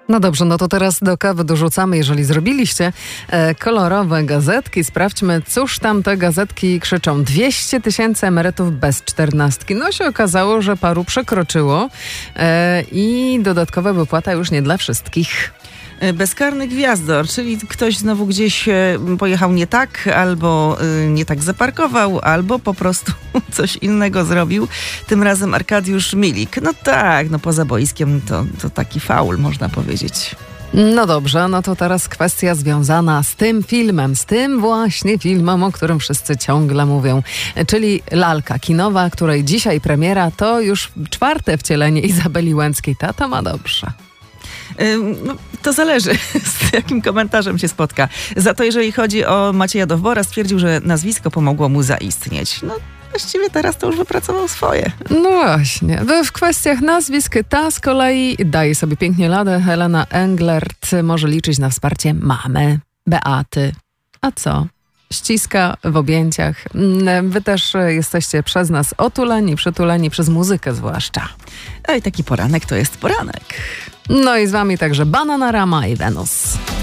No dobrze, no to teraz do kawy dorzucamy, jeżeli zrobiliście kolorowe gazetki. Sprawdźmy, cóż tam te gazetki krzyczą. 200 000 emerytów bez 14. No się okazało, że paru przekroczyło i dodatkowa wypłata już nie dla wszystkich. Bezkarny gwiazdor, czyli ktoś znowu gdzieś pojechał nie tak, albo nie tak zaparkował, albo po prostu coś innego zrobił. Tym razem Arkadiusz Milik. No tak, no poza boiskiem to taki faul, można powiedzieć. No dobrze, no to teraz kwestia związana z tym filmem, z tym właśnie filmem, o którym wszyscy ciągle mówią, czyli lalka kinowa, której dzisiaj premiera, to już 4. wcielenie Izabeli Łęckiej. Tata ma dobrze. No, to zależy, z jakim komentarzem się spotka. Za to, jeżeli chodzi o Macieja Dowbora, stwierdził, że nazwisko pomogło mu zaistnieć. No, właściwie teraz to już wypracował swoje. No właśnie. W kwestiach nazwisk ta z kolei daje sobie pięknie radę. Helena Englert może liczyć na wsparcie mamy, Beaty. A co? Ściska w objęciach. Wy też jesteście przez nas otuleni, przytuleni, przez muzykę zwłaszcza. A i taki poranek to jest poranek. No i z wami także Bananarama i Wenus.